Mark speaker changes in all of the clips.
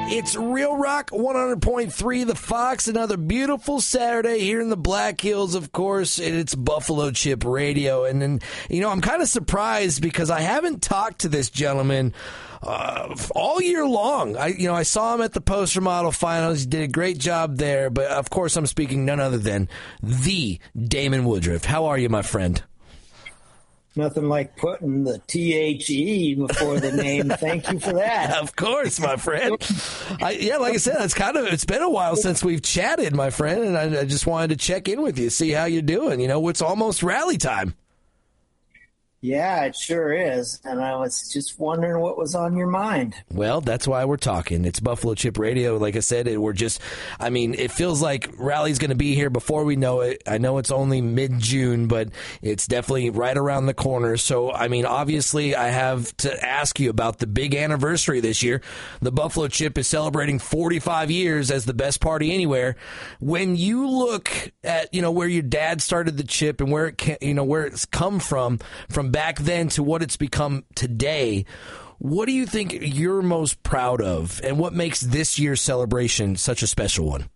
Speaker 1: It's Real Rock 100.3 The Fox. Another beautiful Saturday here in the Black Hills, of course, and it's Buffalo Chip Radio. And then, I'm kind of surprised because I haven't talked to this gentleman all year long. I saw him at the Poster Model Finals. He did a great job there. But, of course, I'm speaking none other than the Damon Woodruff. How are you, my friend?
Speaker 2: Nothing like putting the THE before the name. Thank you for that.
Speaker 1: Of course, my friend. Like I said, it's been a while since we've chatted, my friend, and I just wanted to check in with you, see how you're doing. It's almost rally time.
Speaker 2: Yeah, it sure is. And I was just wondering what was on your mind.
Speaker 1: Well, that's why we're talking. It's Buffalo Chip Radio. Like I said, it feels like rally's going to be here before we know it. I know it's only mid-June, but it's definitely right around the corner. So, obviously, I have to ask you about the big anniversary this year. The Buffalo Chip is celebrating 45 years as the best party anywhere. When you look at, where your dad started the Chip and where it's come from back then to what it's become today, what do you think you're most proud of, and what makes this year's celebration such a special one?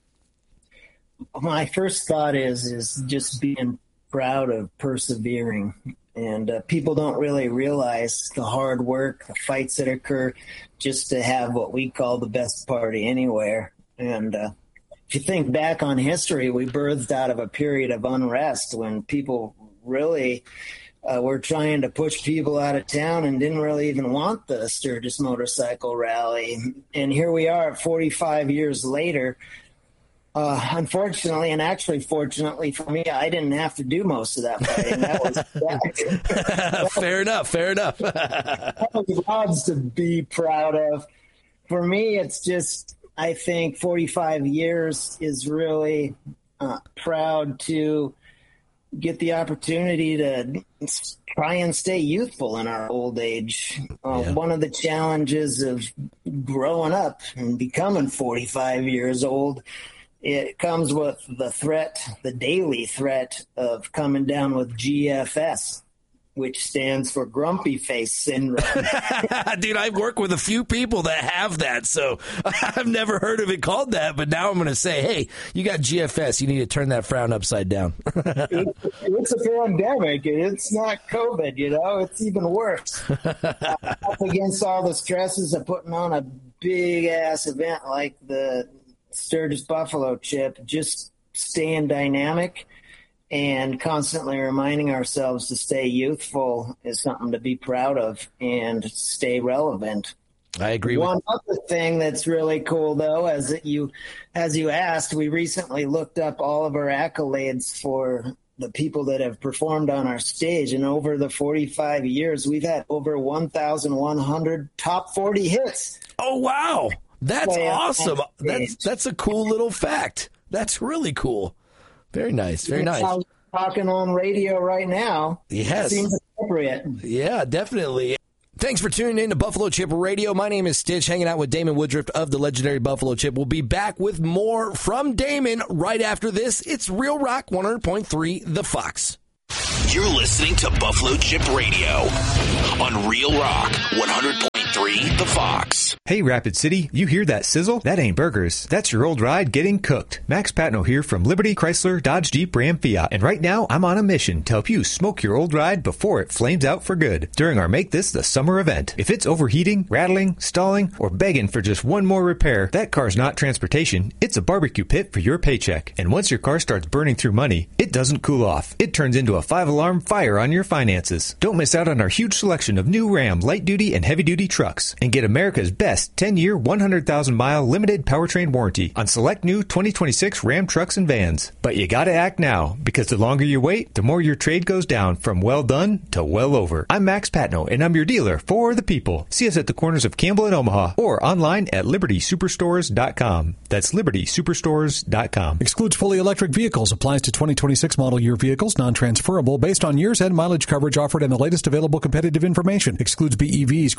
Speaker 2: My first thought is just being proud of persevering. And people don't really realize the hard work, the fights that occur just to have what we call the best party anywhere. And if you think back on history, we birthed out of a period of unrest when people really were trying to push people out of town and didn't really even want the Sturgis Motorcycle Rally. And here we are 45 years later. Unfortunately, and actually fortunately for me, I didn't have to do most of that fighting. That was
Speaker 1: Fair enough.
Speaker 2: That was odds to be proud of. For me, it's just, I think 45 years is really proud to get the opportunity to try and stay youthful in our old age. One of the challenges of growing up and becoming 45 years old, it comes with the daily threat of coming down with GFS, which stands for Grumpy Face Syndrome.
Speaker 1: Dude, I work with a few people that have that, so I've never heard of it called that, but now I'm going to say, hey, you got GFS, you need to turn that frown upside down.
Speaker 2: It's a pandemic, and it's not COVID, it's even worse. Up against all the stresses of putting on a big-ass event like the Sturgis Buffalo Chip, just staying dynamic and constantly reminding ourselves to stay youthful is something to be proud of and stay relevant.
Speaker 1: I agree.
Speaker 2: One other thing that's really cool, though, as you asked, we recently looked up all of our accolades for the people that have performed on our stage. And over the 45 years, we've had over 1,100 top 40 hits.
Speaker 1: Oh, wow. That's awesome. That's a cool little fact. That's really cool. Very nice. Very nice.
Speaker 2: How we're talking on radio right now.
Speaker 1: Yes.
Speaker 2: Seems appropriate.
Speaker 1: Yeah, definitely. Thanks for tuning in to Buffalo Chip Radio. My name is Stitch, hanging out with Damon Woodruff of the legendary Buffalo Chip. We'll be back with more from Damon right after this. It's Real Rock 100.3 The Fox.
Speaker 3: You're listening to Buffalo Chip Radio on Real Rock 100.3 The Fox.
Speaker 4: Hey, Rapid City, you hear that sizzle? That ain't burgers. That's your old ride getting cooked. Max Patno here from Liberty, Chrysler, Dodge, Jeep, Ram, Fiat. And right now, I'm on a mission to help you smoke your old ride before it flames out for good during our Make This the Summer event. If it's overheating, rattling, stalling, or begging for just one more repair, that car's not transportation. It's a barbecue pit for your paycheck. And once your car starts burning through money, it doesn't cool off. It turns into a 5-alarm fire on your finances. Don't miss out on our huge selection of new Ram light-duty and heavy-duty trucks and get America's best 10-year, 100,000-mile limited powertrain warranty on select new 2026 Ram trucks and vans. But you gotta act now, because the longer you wait, the more your trade goes down from well done to well over. I'm Max Patno, and I'm your dealer for the people. See us at the corners of Campbell and Omaha or online at LibertySuperstores.com. That's LibertySuperstores.com.
Speaker 5: Excludes fully electric vehicles. Applies to 2026 model year vehicles. Non-transferable based on years and mileage coverage offered and the latest available competitive information. Excludes BEVs. Credit requires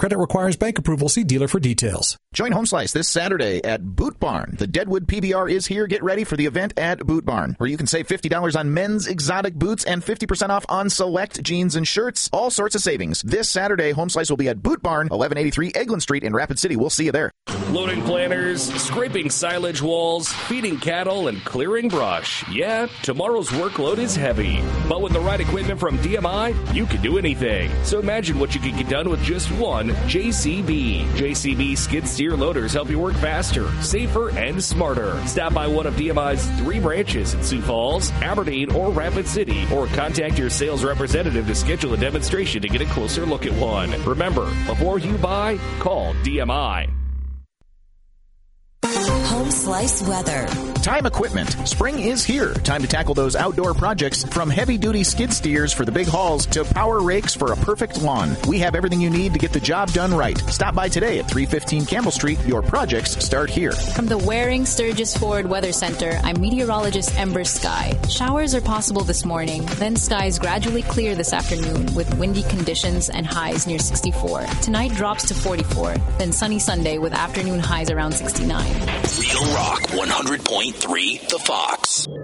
Speaker 5: requires bank approval. See dealer for details.
Speaker 6: Join Home Slice this Saturday at Boot Barn. The Deadwood PBR is here. Get ready for the event at Boot Barn, where you can save $50 on men's exotic boots and 50% off on select jeans and shirts. All sorts of savings. This Saturday, Home Slice will be at Boot Barn, 1183 Eglin Street in Rapid City. We'll see you there.
Speaker 7: Loading planters, scraping silage walls, feeding cattle, and clearing brush. Yeah, tomorrow's workload is heavy. But with the right equipment from DMI, you can do anything. So imagine what you can get done with just one JCB. JCB skid steer loaders help you work faster, safer, and smarter. Stop by one of DMI's 3 branches in Sioux Falls, Aberdeen, or Rapid City, or contact your sales representative to schedule a demonstration to get a closer look at one. Remember, before you buy, call DMI.
Speaker 8: Home Slice weather.
Speaker 6: Time equipment. Spring is here. Time to tackle those outdoor projects, from heavy-duty skid steers for the big hauls to power rakes for a perfect lawn. We have everything you need to get the job done right. Stop by today at 315 Campbell Street. Your projects start here.
Speaker 9: From the Waring Sturgis Ford Weather Center, I'm meteorologist Ember Sky. Showers are possible this morning, then skies gradually clear this afternoon with windy conditions and highs near 64. Tonight drops to 44, then sunny Sunday with afternoon highs around 69.
Speaker 3: Real Rock 100.3 The Fox.